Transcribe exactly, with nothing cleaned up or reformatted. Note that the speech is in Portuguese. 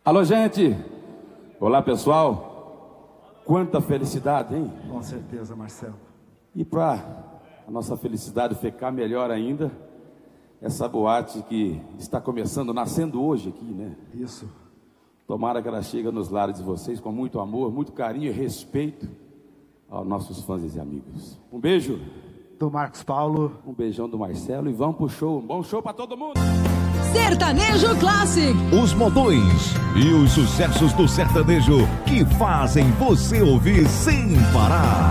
Alô, gente! Olá, pessoal! Quanta felicidade, hein? Com certeza, Marcelo. E para a nossa felicidade ficar melhor ainda, essa boate que está começando, nascendo hoje aqui, né? Isso. Tomara que ela chegue nos lares de vocês com muito amor, muito carinho e respeito aos nossos fãs e amigos. Um beijo do Marcos Paulo. Um beijão do Marcelo e vamos pro show. Um bom show para todo mundo! Sertanejo Classic. Os modões e os sucessos do sertanejo que fazem você ouvir sem parar.